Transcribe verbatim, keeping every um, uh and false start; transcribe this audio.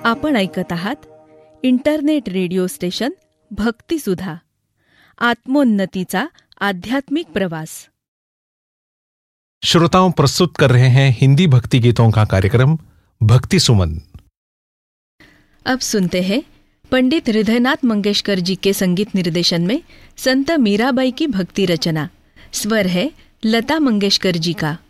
आपण ऐकत आहात इंटरनेट रेडिओ स्टेशन भक्ति सुधा, आत्मोन्नतीचा आध्यात्मिक प्रवास। श्रोताओं, प्रस्तुत कर रहे हैं हिंदी भक्ति गीतों का कार्यक्रम भक्ति सुमन। अब सुनते हैं पंडित हृदयनाथ मंगेशकर जी के संगीत निर्देशन में संत मीराबाई की भक्ति रचना। स्वर है लता मंगेशकर जी का।